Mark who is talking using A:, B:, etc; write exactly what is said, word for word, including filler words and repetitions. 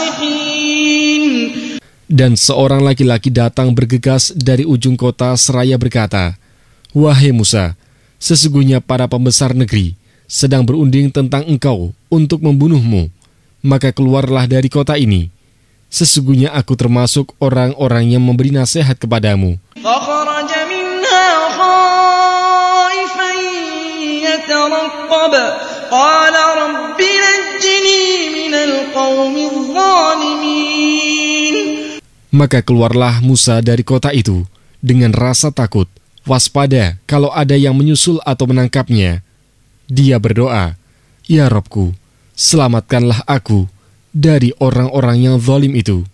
A: Dan seorang laki-laki datang bergegas dari ujung kota seraya berkata, "Wahai Musa, sesungguhnya para pembesar negeri sedang berunding tentang engkau untuk membunuhmu. Maka keluarlah dari kota ini. Sesungguhnya aku termasuk orang-orang yang memberi nasihat kepadamu." Maka keluarlah Musa dari kota itu dengan rasa takut, waspada kalau ada yang menyusul atau menangkapnya. Dia berdoa, "Ya Rabbku, selamatkanlah aku dari orang-orang yang zalim itu."